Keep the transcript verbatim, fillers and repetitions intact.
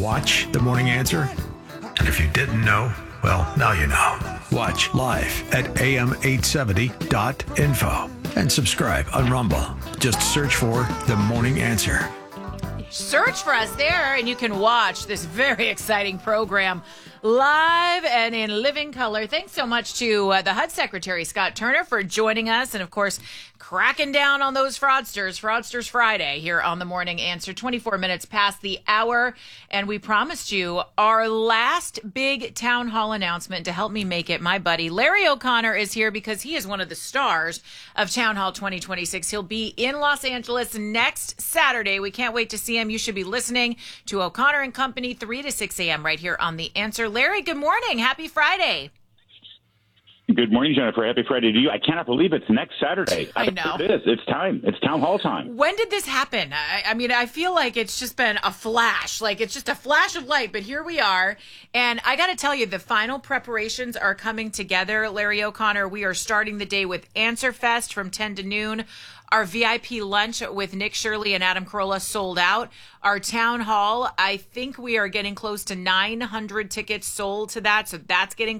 watch The Morning Answer? And if you didn't know, well, now you know. Watch live at a m eight seventy dot info and subscribe on Rumble. Just search for The Morning Answer. Search for us there, and you can watch this very exciting program live and in living color. Thanks so much to uh, the H U D Secretary, Scott Turner, for joining us. And, of course, cracking down on those fraudsters. Fraudsters Friday here on The Morning Answer. twenty-four minutes past the hour. And we promised you our last big town hall announcement to help me make it. My buddy Larry O'Connor is here because he is one of the stars of Town Hall twenty twenty-six. He'll be in Los Angeles next Saturday. We can't wait to see him. You should be listening to O'Connor and Company three to six a.m. right here on The Answer. Larry, good morning. Happy Friday. Good morning, Jennifer. Happy Friday to you. I cannot believe it's next Saturday. I know. It is. It's time. It's town hall time. When did this happen? I, I mean, I feel like it's just been a flash. Like, it's just a flash of light, but here we are. And I got to tell you, the final preparations are coming together. Larry O'Connor, we are starting the day with Answer Fest from ten to noon. Our V I P lunch with Nick Shirley and Adam Carolla sold out. Our town hall, I think we are getting close to nine hundred tickets sold to that, so that's getting